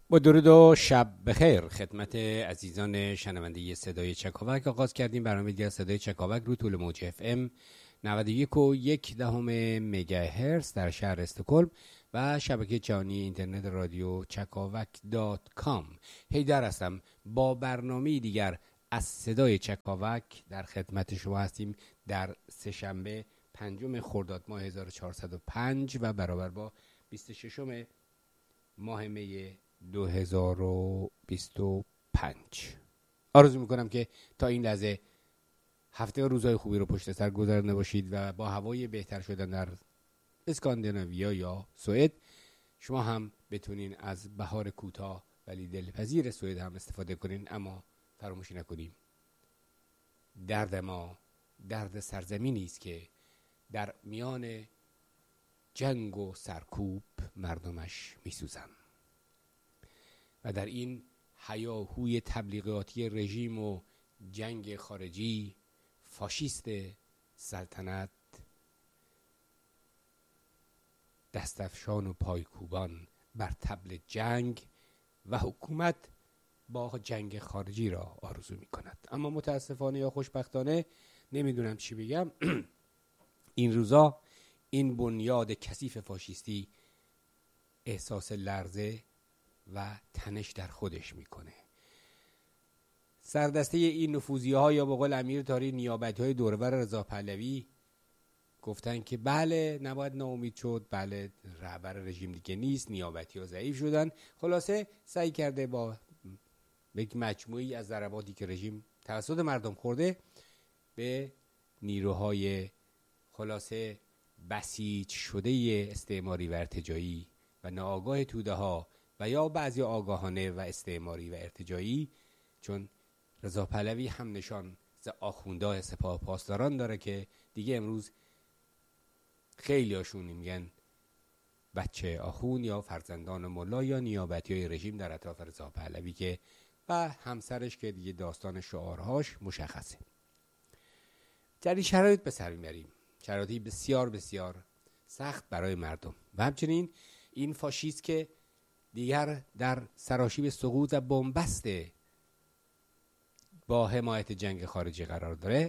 با درود و شب بخیر خدمت عزیزان شنونده صدای چکاوک آغاز کردیم برنامه دیگر صدای چکاوک رو طول موج FM 91.1 مگاهرتز در شهر استکهلم و شبکه جهانی اینترنت رادیو چکاوک.com. حیدر هستم با برنامه دیگر از صدای چکاوک در خدمت شما هستیم در سه‌شنبه 5 خرداد ماه 1405 و برابر با 26 ماه می 2025. آرزو میکنم که تا این لحظه هفته و روزهای خوبی رو پشت سر گذرانده باشید و با هوای بهتر شدن در اسکاندیناویا یا سوئد شما هم بتونین از بهار کوتاه ولی دلپذیر سوئد هم استفاده کنین. اما فراموش نکنیم درد ما درد سرزمینی است که در میان جنگ و سرکوب مردمش میسوزن و در این هیاهوی تبلیغاتی رژیم و جنگ خارجی فاشیست سلطنت دستفشان و پایکوبان بر طبل جنگ و حکومت با جنگ خارجی را آرزو می کند. اما متاسفانه یا خوشبختانه نمیدونم چی بگم این روزا این بنیاد کثیف فاشیستی احساس لرزه و تنش در خودش میکنه. سردسته این نفوذی‌ها یا به قول امیر تاری نیابتی‌های دورور رضا پهلوی گفتن که بله نباید ناامید شد، بله رهبر رژیم دیگه نیست، نیابتی‌ها ضعیف شدن. خلاصه سعی کرده با یک مجموعی از ضرباتی که رژیم توسط مردم خورده به نیروهای خلاصه بسیج شده استعماری و ارتجاعی و ناآگاه توده ها و یا بعضی آگاهانه و استعماری و ارتجاعی، چون رضا پهلوی هم نشان ز آخونده سپاه پاسداران داره که دیگه امروز خیلی هاشون میگن بچه آخون یا فرزندان ملا یا نیابتی های رژیم در اطراف رضا پهلوی که و همسرش که دیگه داستان شعارهاش مشخصه. در این شرایط به سر میبریم، شرایطی بسیار بسیار سخت برای مردم و همچنین این فاشیست که دیگر در سراشیب سقوط و بنبست با حمایت جنگ خارجی قرار داره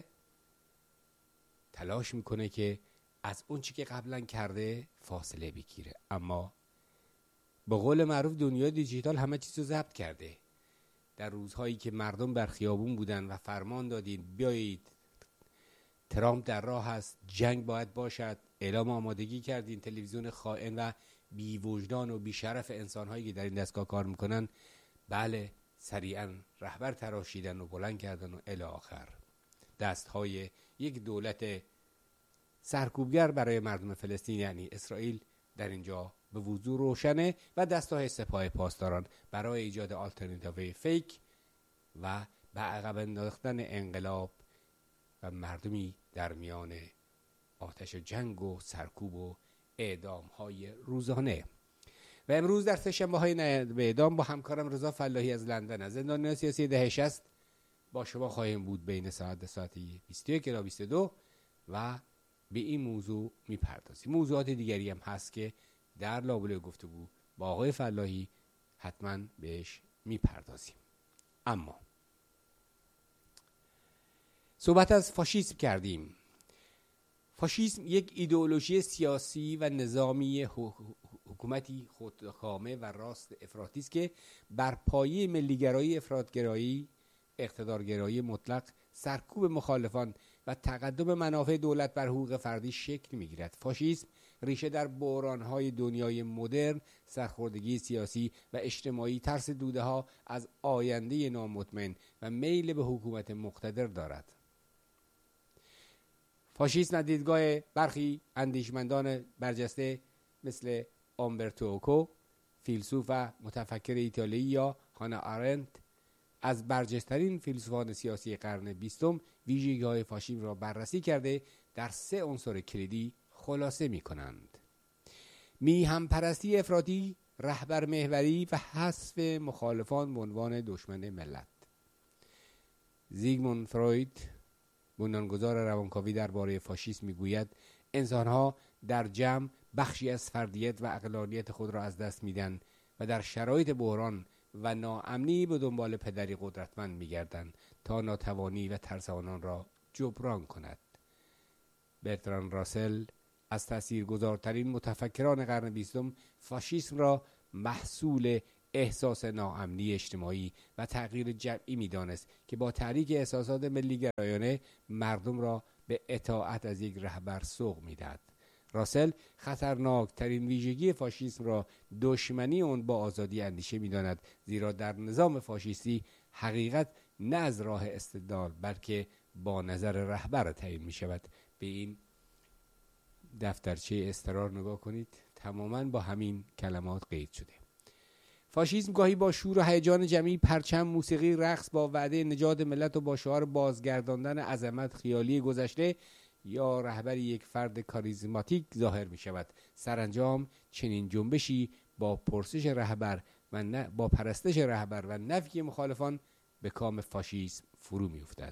تلاش میکنه که از اون چی که قبلا کرده فاصله بگیره. اما به قول معروف دنیای دیجیتال همه چیزو ضبط کرده. در روزهایی که مردم بر خیابون بودن و فرمان دادین بیایید ترامپ در راه است، جنگ باید باشد، اعلام آمادگی کردین، تلویزیون خائن و بی وجدان و بی شرف انسان‌هایی که در این دستگاه کار میکنن بله سریعا رهبر تراشیدن و بلند کردن و الی آخر. دستهای یک دولت سرکوبگر برای مردم فلسطین یعنی اسرائیل در اینجا به وضوح روشنه و دستهای سپاه پاسداران برای ایجاد آلترناتیو فیک و به عقب انداختن انقلاب و مردمی در میان آتش جنگ و سرکوب و اعدام‌های روزانه. و امروز در سه‌شنبه‌های به اعدام با همکارم رضا فلاحی از لندن از زندانیان سیاسی دهه 60 با شما خواهیم بود بین ساعت 21 تا 22 و به این موضوع میپردازیم. موضوعات دیگری هم هست که در لابلای گفتگو با آقای فلاحی حتما بهش میپردازیم. اما صحبت از فاشیسم کردیم. فاشیسم یک ایدئولوژی سیاسی و نظامی حکومتی خودکامه و راست افراطی است که بر پایه ملیگرایی، افراطگرایی، اقتدارگرایی مطلق، سرکوب مخالفان و تقدم منافع دولت بر حقوق فردی شکل می‌گیرد. فاشیسم ریشه در بحران‌های دنیای مدرن، سرخوردگی سیاسی و اجتماعی، ترس دوده‌ها از آینده نامطمئن و میل به حکومت مقتدر دارد. فاشیسم دیدگاه برخی اندیشمندان برجسته مثل آمبرتو اوکو، فیلسوف و متفکر ایتالیایی، یا هانا آرنت از برجسته‌ترین فیلسوفان سیاسی قرن 20 ویژگی‌های فاشیسم را بررسی کرده در 3 عنصر کلیدی خلاصه می‌کنند: میهم پرستی افراطی، رهبر محوری و حذف مخالفان به عنوان دشمن ملت. زیگموند فروید بنیانگذار روانکاوی درباره فاشیسم میگوید انسان‌ها در جمع بخشی از فردیت و عقلانیت خود را از دست میدن و در شرایط بحران و ناامنی به دنبال پدری قدرتمند می‌گردند تا ناتوانی و ترس آنان را جبران کند. برتراند راسل از تاثیرگذارترین متفکران قرن 20 فاشیسم را محصول احساس ناامنی اجتماعی و تغییر جمعی می‌دانست که با تحریک احساسات ملی‌گرایانه مردم را به اطاعت از یک رهبر سوق می‌دهد. راسل خطرناکترین ویژگی فاشیسم را دشمنی آن با آزادی اندیشه می‌داند، زیرا در نظام فاشیستی حقیقت نه از راه استدلال بلکه با نظر رهبر تعیین می‌شود. به این دفترچه استرار نگاه کنید، تماماً با همین کلمات قید شده. فاشیسم گاهی با شور و هیجان جمعی، پرچم، موسیقی، رقص با وعده نجات ملت و با شعار بازگرداندن عظمت خیالی گذشته یا رهبری یک فرد کاریزماتیک ظاهر می شود. سرانجام چنین جنبشی با پرستش رهبر با پرستش رهبر و نفی مخالفان به کام فاشیسم فرو می افتد.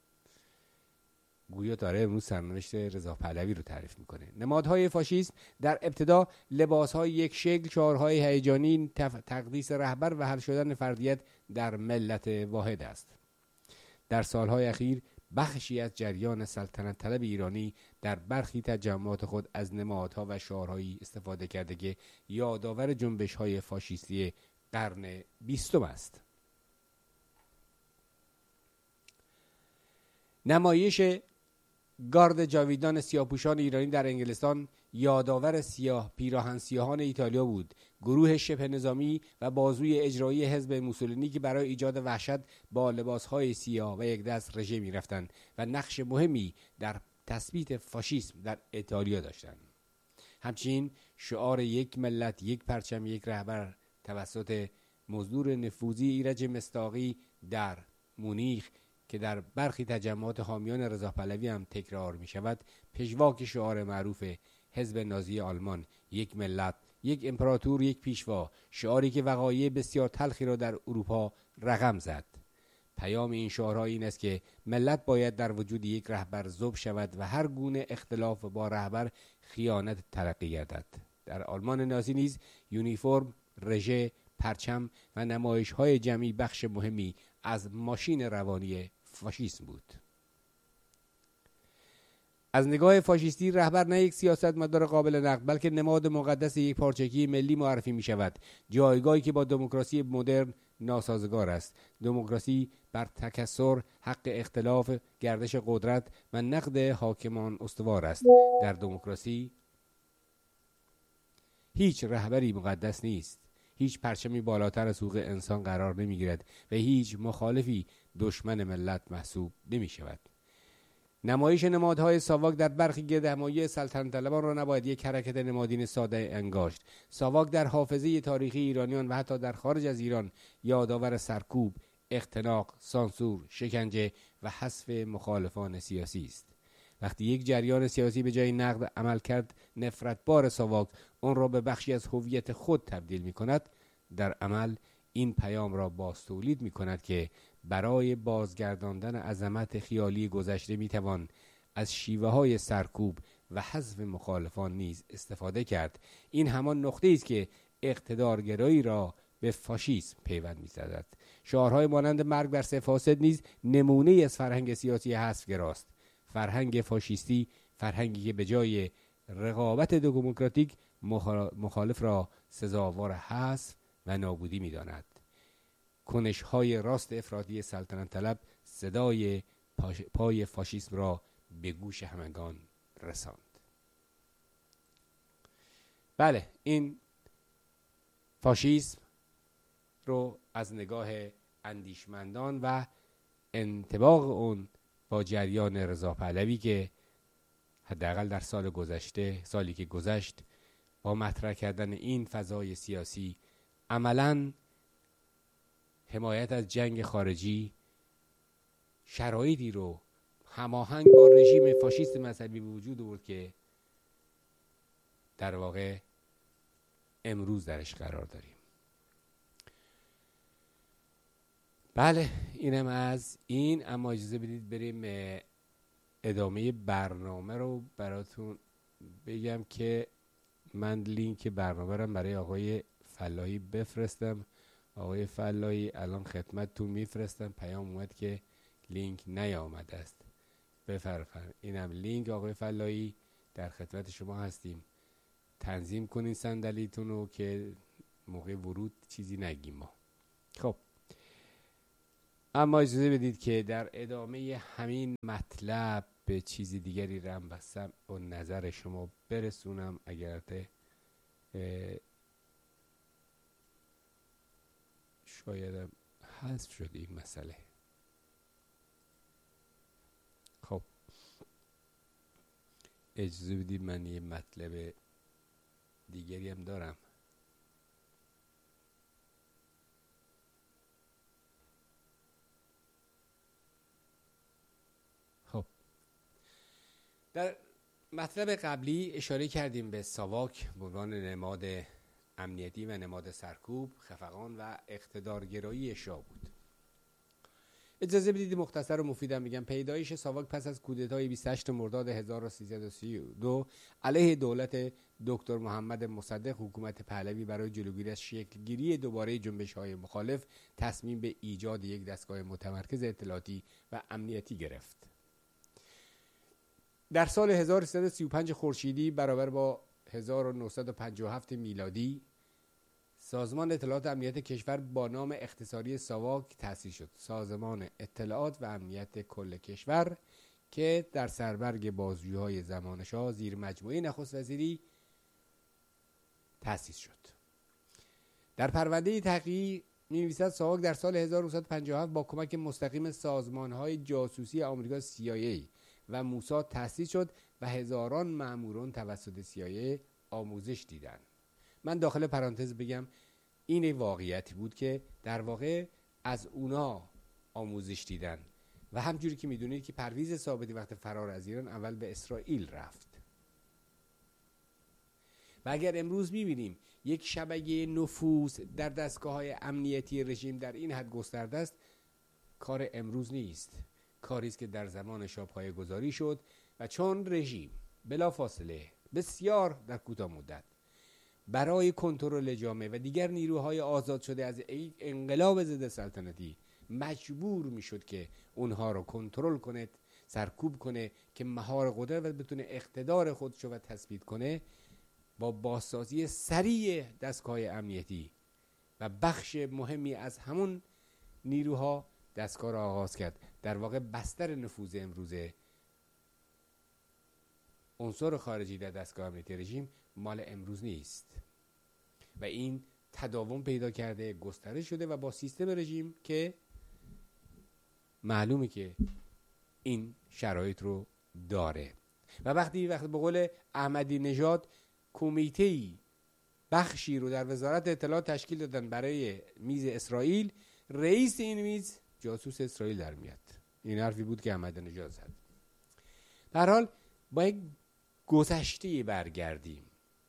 گویا داره امروز سرنوشت رضا پهلوی رو تعریف میکنه. نمادهای فاشیسم در ابتدا لباسهای یک شکل، شعارهای هیجانی، تقدیس رهبر و حل شدن فردیت در ملت واحد است. در سالهای اخیر بخشی از جریان سلطنت طلب ایرانی در برخی تجمعات خود از نمادها و شعارهایی استفاده کرده که یادآور جنبش‌های فاشیستی قرن 20 است. نمایش گارد جاویدان سیاه‌پوشان ایرانی در انگلستان یادآور پیراهن سیاهان ایتالیا بود، گروه شبه نظامی و بازوی اجرایی حزب موسولینی که برای ایجاد وحشت با لباسهای سیاه و یک دست رژه می‌رفتند و نقش مهمی در تثبیت فاشیسم در ایتالیا داشتند. همچنین شعار یک ملت، یک پرچم، یک رهبر توسط مزدور نفوذی ایرج مصداقی در مونیخ که در برخی تجمعات حامیان رضا پهلوی هم تکرار می شود، پژواک شعار معروف حزب نازی آلمان، یک ملت، یک امپراتور، یک پیشوا، شعاری که وقایع بسیار تلخی را در اروپا رقم زد. پیام این شعارها این است که ملت باید در وجود یک رهبر ذوب شود و هر گونه اختلاف با رهبر خیانت تلقی گردد. در آلمان نازی نیز یونیفرم، رژه، پرچم و نمایش‌های جمعی بخش مهمی از ماشین روانی فاشیسم بود. از نگاه فاشیستی رهبر نه یک سیاستمدار قابل نقد بلکه نماد مقدس یک پارچگی ملی معرفی می شود، جایگاهی که با دموکراسی مدرن ناسازگار است. دموکراسی بر تکثر، حق اختلاف، گردش قدرت و نقد حاکمان استوار است. در دموکراسی هیچ رهبری مقدس نیست، هیچ پرچمی بالاتر از حقوق انسان قرار نمی گیرد و هیچ مخالفی دشمن ملت محسوب نمی شود. نمایش نمادهای ساواک در برخی گردهمایی سلطنت طلبان را نباید یک حرکت نمادین ساده انگاشت. ساواک در حافظه تاریخی ایرانیان و حتی در خارج از ایران یادآور سرکوب، اختناق، سانسور، شکنجه و حذف مخالفان سیاسی است. وقتی یک جریان سیاسی به جای نقد عمل کرد نفرتبار ساواک اون را به بخشی از هویت خود تبدیل می کند، در عمل این پیام را بازتولید می کند که برای بازگرداندن عظمت خیالی گذشته می توان از شیوه های سرکوب و حذف مخالفان نیز استفاده کرد. این همان نقطه است که اقتدارگرایی را به فاشیسم پیوند می زند. شعارهای مانند مرگ بر سه فاسد نیز نمونه از فرهنگ سیاسی حذف‌گراست. فرهنگ فاشیستی فرهنگی که به جای رقابت دموکراتیک مخالف را سزاوار حذف و نابودی می داند. کنش‌های راست افراطی سلطنت طلب صدای پای فاشیسم را به گوش همگان رساند. بله، این فاشیسم رو از نگاه اندیشمندان و انطباق اون با جریان رضا پهلوی که حداقل در سالی که گذشت با مطرح کردن این فضای سیاسی عملاً حمایت از جنگ خارجی شرایطی رو هماهنگ با رژیم فاشیست مذهبی به وجود آورد که در واقع امروز درش قرار داریم. بله، اینم از این. اما اجازه بدید بریم ادامه برنامه رو براتون بگم که من لینک برنامه رو برای آقای فلاحی بفرستم. آقای فلاحی الان خدمتتون میفرستم. پیام اومد که لینک نیامده است. بفرمایید. اینم لینک. آقای فلاحی در خدمت شما هستیم. تنظیم کنین صندلیتون رو که موقع ورود چیزی نگیم ما. خب اما اجازه بدید که در ادامه همین مطلب به چیزی دیگری رم و سمع و نظر شما برسونم. اگرته شاید حذف شد این مسئله. خب اجازه بدید من یه مطلب دیگری هم دارم. خب در مطلب قبلی اشاره کردیم به ساواک به عنوان نماد امنیتی و نماد سرکوب، خفقان و اقتدارگرایی شاه بود. اجازه بدید مختصر و مفیدم بگم. پیدایش ساواک پس از کودتای 28 مرداد 1332 علیه دولت دکتر محمد مصدق حکومت پهلوی برای جلوگیری از شکلگیری دوباره جنبش‌های مخالف تصمیم به ایجاد یک دستگاه متمرکز اطلاعاتی و امنیتی گرفت. در سال 1335 خورشیدی برابر با 1957 میلادی سازمان اطلاعات و امنیت کشور با نام اختصاری ساواک تأسیس شد. سازمان اطلاعات و امنیت کل کشور که در سربرگ بازجویی‌های زمان شاه زیر مجموعه نخست وزیری تأسیس شد. در پرونده تحقیقی می‌نویسد ساواک در سال 1957 با کمک مستقیم سازمان‌های جاسوسی آمریکا CIA و موساد تأسیس شد و هزاران مأموران توسط CIA آموزش دیدند. من داخل پرانتز بگم این واقعیتی بود که در واقع از اونا آموزش دیدن و همجوری که میدونید که پرویز ثابتی وقت فرار از ایران اول به اسرائیل رفت و اگر امروز میبینیم یک شبکه نفوذ در دستگاه‌های امنیتی رژیم در این حد گسترده است، کار امروز نیست، کاری است که در زمان شاه پایه‌گذاری شد و چون رژیم بلافاصله بسیار در کوتاه مدت برای کنترل جامعه و دیگر نیروهای آزاد شده از انقلاب ضد سلطنتی مجبور میشد که اونها رو کنترل کنه، سرکوب کنه که مهار قدرت و بتونه اقتدار خودشو و تثبیت کنه، با بازسازی سریع دستگاه امنیتی و بخش مهمی از همون نیروها دستگاه را آغاز کرد. در واقع بستر نفوذ امروزه عنصر خارجی در دستگاه امنیتی رژیم مال امروز نیست و این تداوم پیدا کرده، گسترش شده و با سیستم رژیم که معلومه که این شرایط رو داره. و وقتی به قول احمدی نژاد کمیته‌ای بخشی رو در وزارت اطلاعات تشکیل دادن برای میز اسرائیل، رئیس این میز جاسوس اسرائیل در میاد. این حرفی بود که احمدی نژاد زد. در حال با یک گذشته برگردیم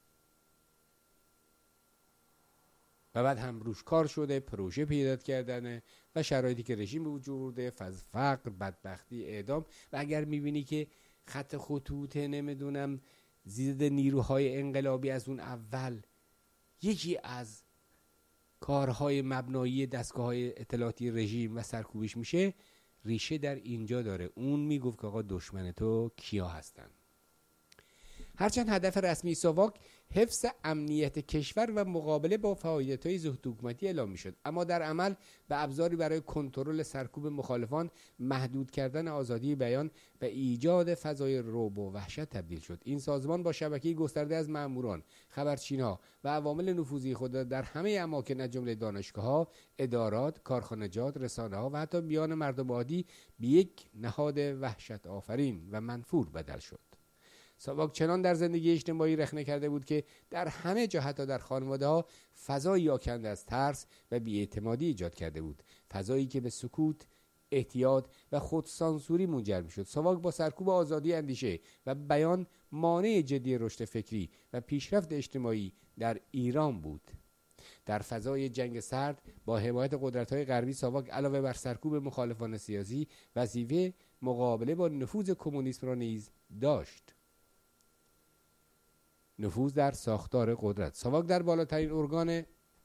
و بعد هم روش کار شده، پروژه پیدا کردن و شرایطی که رژیم به وجود آورده، فقر، بدبختی، اعدام. و اگر میبینی که خط خطوط نمیدونم زید نیروهای انقلابی از اون اول یکی از کارهای مبنایی دستگاه‌های اطلاعاتی رژیم و سرکوبش میشه، ریشه در اینجا داره. اون میگفت که آقا دشمن تو کیا هستن. هرچند هدف رسمی ساواک حفظ امنیت کشور و مقابله با فعالیت‌های ضد حکومتی اعلام می‌شد، اما در عمل به ابزاری برای کنترل سرکوب مخالفان، محدود کردن آزادی بیان و ایجاد فضای رعب و وحشت تبدیل شد. این سازمان با شبکه‌ای گسترده از مأموران، خبرچین‌ها و عوامل نفوذی خود در همه اماکن از جمله دانشگاه‌ها، ادارات، کارخانجات، رسانه‌ها و حتی میان مردم عادی به یک نهاد وحشت آفرین و منفور بدل شد. ساواک چنان در زندگی اجتماعی رخنه کرده بود که در همه جا، حتی در خانواده‌ها، فضایی آکنده از ترس و بی‌اعتمادی ایجاد کرده بود، فضایی که به سکوت، اعتیاد و خودسانسوری منجر می‌شد. ساواک با سرکوب آزادی اندیشه و بیان مانع جدی رشد فکری و پیشرفت اجتماعی در ایران بود. در فضای جنگ سرد با حمایت قدرت‌های غربی، ساواک علاوه بر سرکوب مخالفان سیاسی، وظیفه مقابله با نفوذ کمونیسم را نیز داشت. نفوذ در ساختار قدرت. ساواک در بالاترین ارگان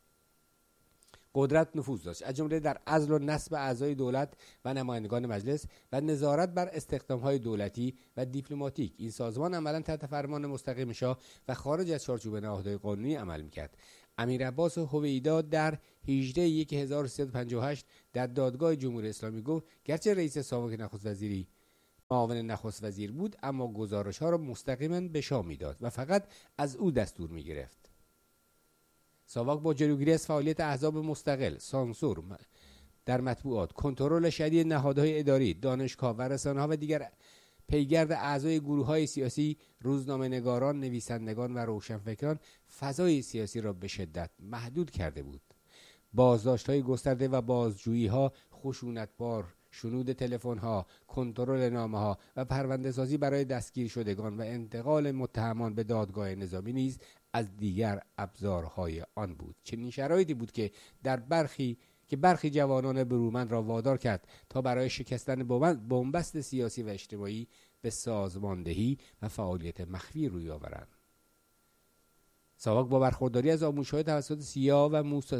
قدرت نفوذ داشت، از جمله در عزل و نصب اعضای دولت و نمایندگان مجلس و نظارت بر استخدام‌های دولتی و دیپلماتیک. این سازمان عملاً تحت فرمان مستقیم شاه و خارج از چارچوب نهادهای قانونی عمل می‌کرد. امیر عباس هویدا در 18/1358 در دادگاه جمهوری اسلامی گفت گرچه رئیس سابق نخست وزیری معاون نخست وزیر بود، اما گزارش‌ها را مستقیما به شاه میداد و فقط از او دستور می‌گرفت. ساواک با جلوگیری از فعالیت احزاب مستقل، سانسور در مطبوعات، کنترل شدید نهادهای اداری، دانشگاه و رسانه‌ها و دیگر پیگرد اعضای گروه‌های سیاسی، روزنامه‌نگاران، نویسندگان و روشنفکران فضای سیاسی را به شدت محدود کرده بود. بازداشت‌های گسترده و بازجویی‌ها خشونتبار، شنود تلفن‌ها، کنترل نامه‌ها و پرونده‌سازی برای دستگیر شدگان و انتقال متهمان به دادگاه نظامی نیز از دیگر ابزارهای آن بود. چنین شرایطی بود که برخی جوانان برومند را وادار کرد تا برای شکستن بنبست سیاسی و اجتماعی به سازماندهی و فعالیت مخفی روی آورند. ساواک با برخورداری از آموزش‌های توسط سیا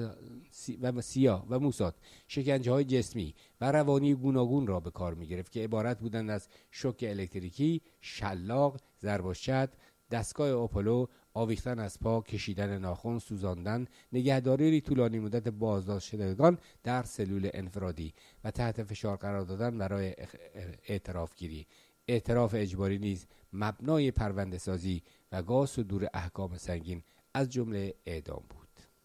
و موساد، شکنجه‌های جسمی و روانی گوناگون را به کار می‌گرفت که عبارت بودند از شوک الکتریکی، شلاق، ضرب‌الشد، دستگاه آپولو، آویختن از پا، کشیدن ناخن، سوزاندن، نگهداری طولانی مدت بازداشت شدگان در سلول انفرادی و تحت فشار قرار دادن برای اعتراف گیری. اعتراف اجباری نیز مبنای پرونده سازی و گاه صدور احکام سنگین از جمله اعدام بود.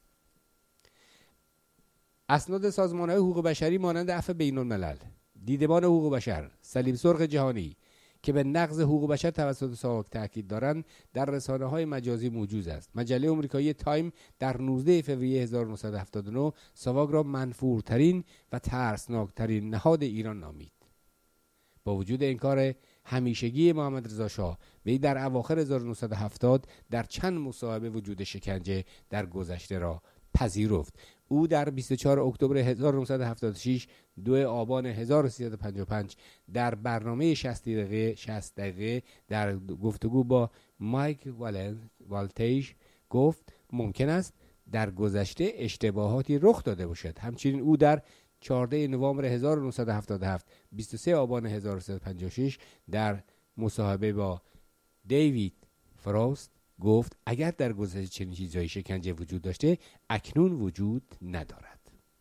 اسناد سازمان‌های حقوق بشری مانند عفو بین‌الملل، دیدبان حقوق بشر، صلیب سرخ جهانی که به نقض حقوق بشر توسط ساواک تاکید دارند در رسانه‌های مجازی موجود است. مجله آمریکایی تایم در 19 فوریه 1979 ساواک را منفورترین و ترسناکترین نهاد ایران نامید. با وجود انکار همیشگی محمد رضا شاه، وی در اواخر 1970 در چند مصاحبه وجود شکنجه در گذشته را پذیرفت. او در 24 اکتبر 1976 2 آبان 1355 در برنامه 60 دقیقه در گفتگو با مایک والتیج گفت ممکن است در گذشته اشتباهاتی رخ داده باشد. همچنین او در 14 نوامبر 1977 23 آبان 1356 در مصاحبه با دیوید فروست گفت اگر در گذشته چنین چیزهای شکنجه وجود داشته اکنون وجود ندارد.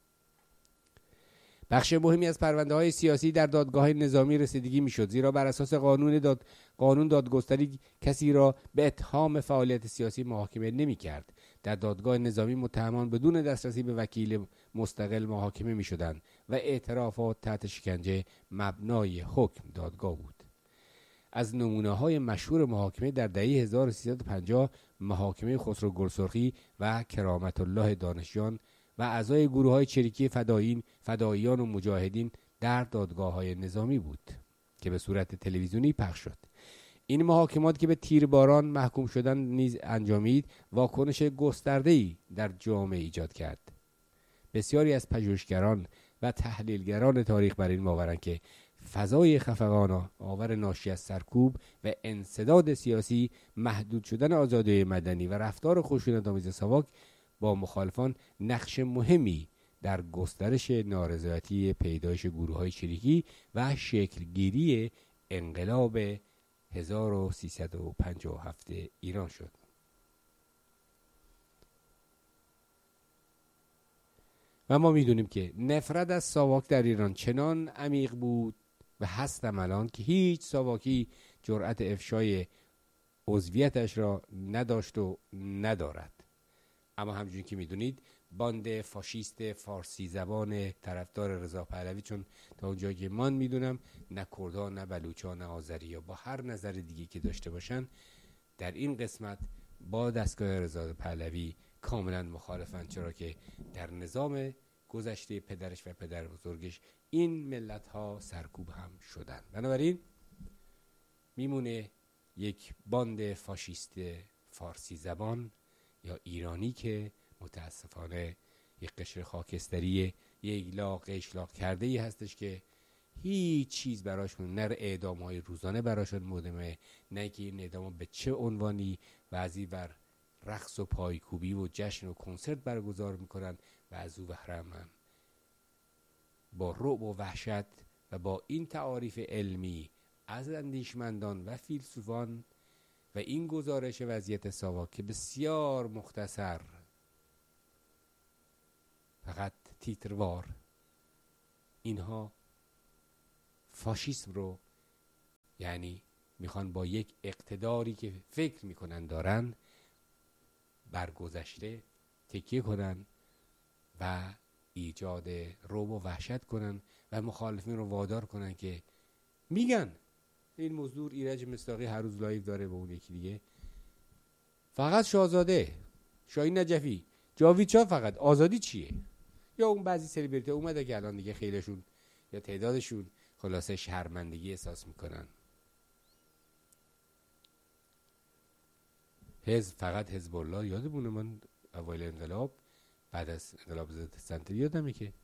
بخش مهمی از پرونده‌های سیاسی در دادگاه نظامی رسیدگی می‌شد، زیرا بر اساس قانون دادگستری کسی را به اتهام فعالیت سیاسی محاکمه نمی‌کرد. در دادگاه نظامی متهمان بدون دسترسی به وکیل مستقل محاکمه می‌شدند و اعترافات تحت شکنجه مبنای حکم دادگاه بود. از نمونه‌های مشهور محاکمه در دهه 1350 محاکمه خسرو گلسرخی و کرامت الله دانشیان و اعضای گروه‌های چریکی فداییان و مجاهدین در دادگاه‌های نظامی بود که به صورت تلویزیونی پخش شد. این محاکمات که به تیرباران محکوم شدن نیز انجامید، واکنش گسترده‌ای در جامعه ایجاد کرد. بسیاری از پژوهشگران و تحلیلگران تاریخ بر این باورند که فضای خفقان آور ناشی از سرکوب و انسداد سیاسی، محدود شدن آزادی مدنی و رفتار خشونت‌آمیز ساواک با مخالفان نقش مهمی در گسترش نارضایتی پیدایش گروه‌های چریکی و شکلگیری انقلاب 1357 ایران شد. و ما میدونیم که نفرت از ساواک در ایران چنان عمیق بود و هست الان که هیچ ساواکی جرأت افشای عضویتش را نداشت و ندارد. اما همچنین که میدونید باند فاشیست فارسی زبان طرفدار رضا پهلوی، چون تا اونجایی که من میدونم نه کردها نه بلوچا نه آذری یا با هر نظر دیگه که داشته باشن در این قسمت با دستگاه رضا پهلوی کاملا مخالفن، چرا که در نظام گذشته پدرش و پدر بزرگش این ملت ها سرکوب هم شدن. بنابراین میمونه یک باند فاشیست فارسی زبان یا ایرانی که متاسفانه یک قشر خاکستری یک اشلاق کرده ای هستش که هیچ چیز براشون، نه اعدام های روزانه براشون مهمه، نه که این اعدام به چه عنوانی و از این ور رقص و پایکوبی و جشن و کنسرت برگزار میکنن و از او بهره‌مند. با رعب و وحشت و با این تعاریف علمی از اندیشمندان و فیلسوفان و این گزارش وضعیت ساواک که بسیار مختصر، فقط تیتروار، اینها فاشیسم رو، یعنی میخوان با یک اقتداری که فکر میکنن دارن بر گذشته تکیه کنن و ایجاد رعب و وحشت کنن و مخالفین رو وادار کنن که میگن این مزدور ایرج مصداقی هر روز لایو داره با اون یکی دیگه، فقط شاهزاده، شاهین نجفی، جاوید شاه، فقط آزادی چیه؟ یا اون بعضی سلبریتی اومده که الان دیگه خیلیشون یا تعدادشون خلاصه شرمندگی احساس میکنن. حزب، فقط حزب الله. یادمونه من اوایل انقلاب، بعد از انقلاب ضد سنتری، یادمه که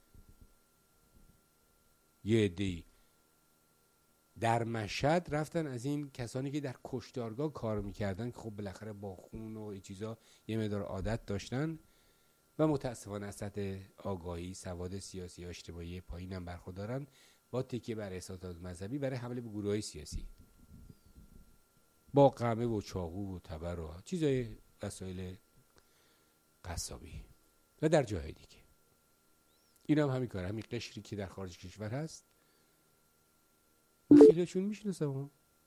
یه عده‌ای در مشهد رفتن از این کسانی که در کشتارگاه کار میکردن که خب بالاخره با خون و این چیزا یه مقدار عادت داشتن و متاسفانه از سطح آگاهی، سواد سیاسی و اجتماعی پایین هم برخوردارن، با تکیه بر احساسات مذهبی برای حمله به گروه‌های سیاسی با قمه و چاقو و تبر و چیزای وسایل قصابی و در جاهای دیگه. این هم همین کار، همین قشری که در خارج کشور هست خیلیشون میشناسم.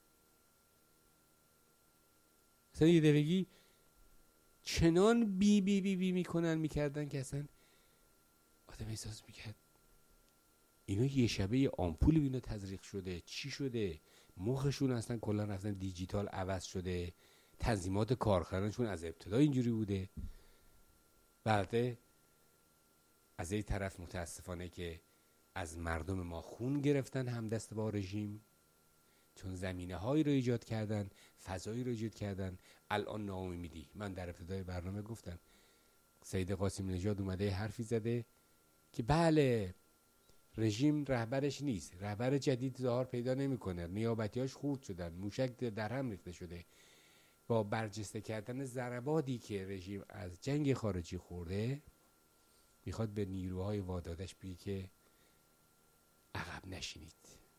مثلا یه دفعگی چنان بی میکردن که اصلا آدم احساس میکرد اینا یه شبه یه آمپول اینا تزریق شده، چی شده؟ مخشون اصلا کلا اصلا دیجیتال عوض شده، تنظیمات کارخانه‌شون از ابتدا اینجوری بوده. بعد از این طرف متاسفانه که از مردم ما خون گرفتن همدست با رژیم، چون زمینه هایی رو ایجاد کردن، فضایی رو ایجاد کردن. الان ناامیدی، من در ابتدای برنامه گفتم سید قاسمی نژاد اومده حرفی زده که بله رژیم رهبرش نیست، رهبر جدید ظاهر پیدا نمیکنه، نیابتیاش خورد شدن، موشک در هم ریخته شده. با برجسته کردن ضرباتی که رژیم از جنگ خارجی خورده، میخواد به نیروهای وادادش بگه که عقب نشینید.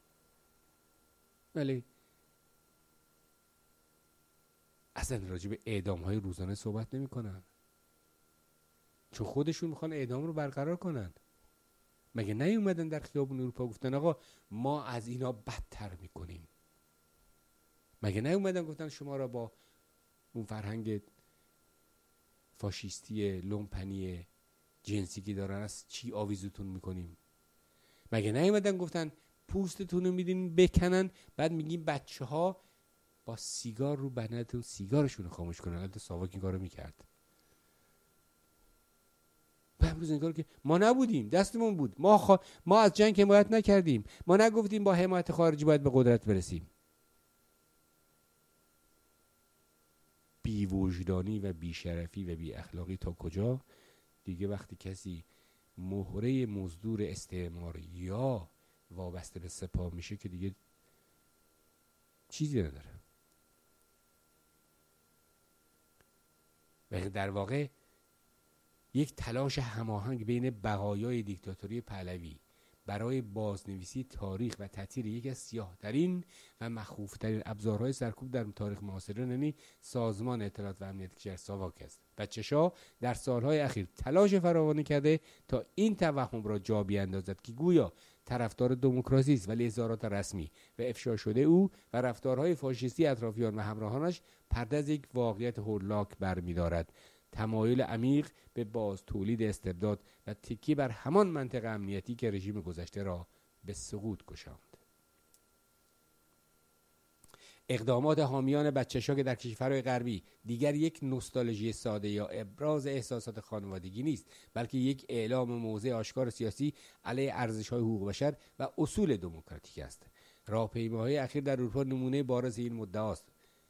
ولی اصلا راجع به اعدام های روزانه صحبت نمی کنن، چون خودشون میخوان اعدام رو برقرار کنن. مگه نیومدن در خیابون اروپا گفتن آقا ما از اینا بدتر میکنیم؟ مگه نیومدن گفتن شما را با اون فرهنگ فاشیستی لومپنی جنسی که دارن از چی آویزتون میکنیم؟ مگه نیومدن گفتن پوستتون رو میدین بکنن، بعد میگیم بچه ها با سیگار رو بناتون سیگارشون رو خاموش کنن؟ البته ساواک این کارو میکرد. و امروز این کار که ما نبودیم، دستمون بود، ما از جنگ حمایت نکردیم، ما نگفتیم با حمایت خارجی باید به قدرت برسیم. بی وجدانی و بی شرفی و بی اخلاقی تا کجا دیگه؟ وقتی کسی مهره مزدور استعمار یا وابسته به سپاه میشه که دیگه چیزی نداره. و در واقع یک تلاش هماهنگ بین بقایای دیکتاتوری پهلوی برای بازنویسی تاریخ و تطهیر یکی از سیاه‌ترین و مخوف‌ترین ابزارهای سرکوب در تاریخ معاصر، یعنی سازمان اطلاعات و امنیت کشور ساواک است. بچه‌شاه در سالهای اخیر تلاش فراوانی کرده تا این توهم را جا بیاندازد که گویا طرفدار دموکراسی است، ولی اظهارات رسمی و افشا شده او و رفتارهای فاشیستی اطرافیان و همراهانش پرده از یک واقعیت هولناک برمی‌دارد. تمایل عمیق به باز تولید استبداد و تکیه بر همان منطق امنیتی که رژیم گذشته را به سقوط کشاند. اقدامات حامیان بچه‌شاه که در کشورهای غربی دیگر یک نوستالژی ساده یا ابراز احساسات خانوادگی نیست، بلکه یک اعلام موضع آشکار سیاسی علیه ارزش‌های حقوق بشر و اصول دموکراتیک است. راهپیماهای اخیر در اروپا نمونه بارز این مدعاست.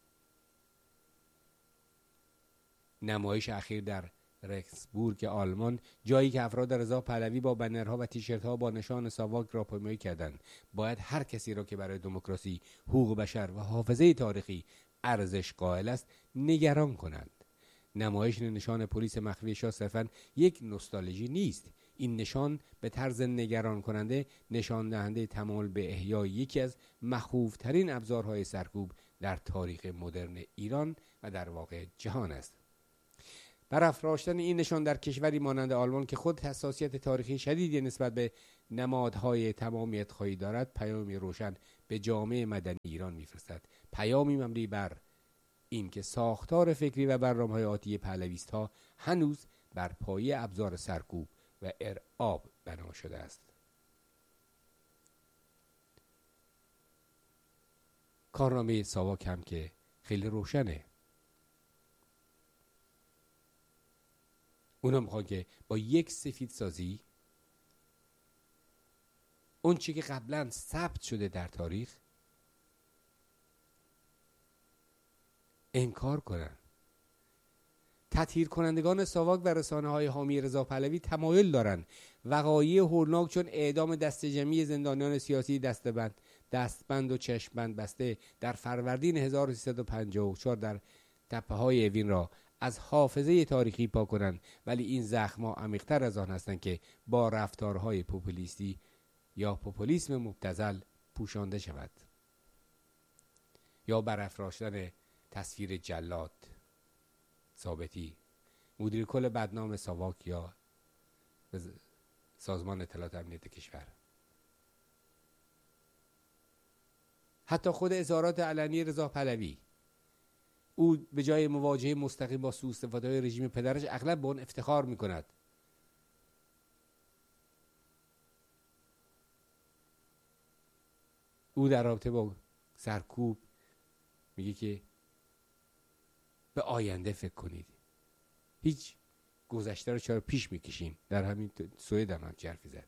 نمایش اخیر در رکسبورگ آلمان، جایی که افراد رضا پهلوی با بنرها و تیشرت‌ها با نشان ساواک راهپیمایی کردند، باید هر کسی را که برای دموکراسی، حقوق بشر و حافظه تاریخی ارزش قائل است نگران کنند. نمایش نشان پلیس مخفی شاه صرفاً یک نوستالژی نیست. این نشان به طرز نگران کننده نشان دهنده تمایل به احیای یکی از مخوفترین ابزارهای سرکوب در تاریخ مدرن ایران و در واقع جهان است. برافراشتن این نشان در کشوری مانند آلمان که خود حساسیت تاریخی شدیدی نسبت به نمادهای تمامیت خواهی دارد، پیامی روشن به جامعه مدنی ایران می‌فرستد. پیامی مبنی بر این که ساختار فکری و برنامه‌های آتی پهلویست‌ها هنوز بر پایه ابزار سرکوب و ارعاب بنا شده است. کارنامه ساواک هم که خیلی روشنه. اونا میخوان که با یک سفید سازی اون چی که قبلا ثبت شده در تاریخ انکار کنن. تطهیر کنندگان ساواک و رسانه های حامی رضا پهلوی تمایل دارند وقایع هولناک چون اعدام دسته جمعی زندانیان سیاسی دستبند و چشمبند بسته در فروردین 1354 در تپه های اوین را از حافظه تاریخی پاک کنند، ولی این زخم‌ها عمیق‌تر از آن هستند که با رفتارهای پوپولیستی یا پوپولیسم مبتذل پوشانده شود، یا برافراشتن تصویر جلاد ثابتی مدیر کل بدنام ساواک یا سازمان اطلاعات امنیت کشور. حتی خود اظهارات علنی رضا پهلوی، او به جای مواجهه مستقیم با سوء استفاده‌های رژیم پدرش اغلب به آن افتخار می‌کند. او در رابطه با سرکوب میگه که به آینده فکر کنید، هیچ گذشته رو چرا پیش میکشین. در همین سوئد هم حرفی زد.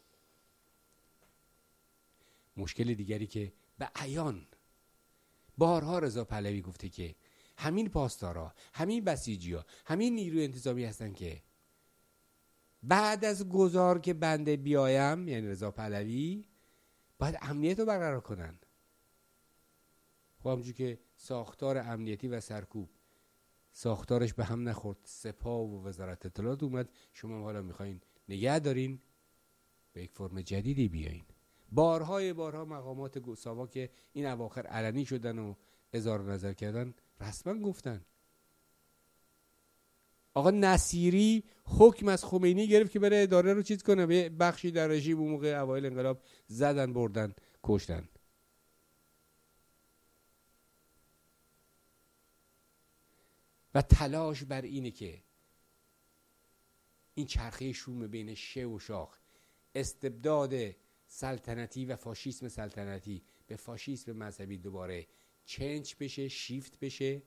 مشکل دیگری که به عیان بارها رضا پهلوی گفته که همین پاسدارا، همین بسیجی‌ها، همین نیروی انتظامی هستن که بعد از گذار که بنده بیایم، یعنی رضا پهلوی، باید امنیت رو برقرار کنن. خب همونجور که ساختار امنیتی و سرکوب ساختارش به هم نخورد، سپاه و وزارت اطلاعات اومد، شما حالا میخواین نگه دارین به یک فرم جدیدی بیاین. بارها مقامات ساواک که این اواخر علنی شدن و اظهار نظر کردن رسما گفتن. آقا نصیری حکم از خمینی گرفت که بره اداره رو چیز کنه، به بخشی در رژیم اون موقع اوایل انقلاب زدن، بردن، کشتن. و تلاش بر اینه که این چرخه شوم بین شه و شاخ، استبداد سلطنتی و فاشیسم سلطنتی به فاشیسم مذهبی دوباره چنج بشه، شیفت بشه،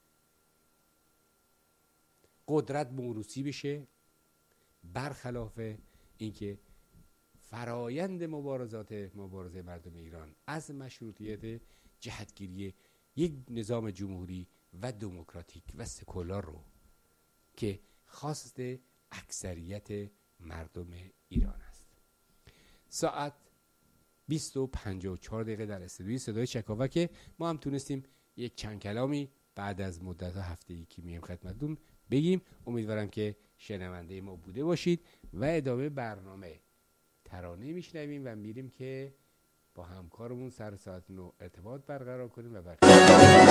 قدرت موروثی بشه، برخلاف اینکه فرایند مبارزه مردم ایران از مشروطیت جهتگیری یک نظام جمهوری و دموکراتیک و سکولار رو که خواست اکثریت مردم ایران است. ساعت 20:54 در استودیوی صدای چکاوک ما هم تونستیم یک چند کلامی بعد از مدت هفته‌ای که میایم خدمتتون بگیم. امیدوارم که شنونده ما بوده باشید و ادامه برنامه ترانه میشنویم و میریم که با همکارمون سر ساعت 9 ارتباط برقرار کنیم و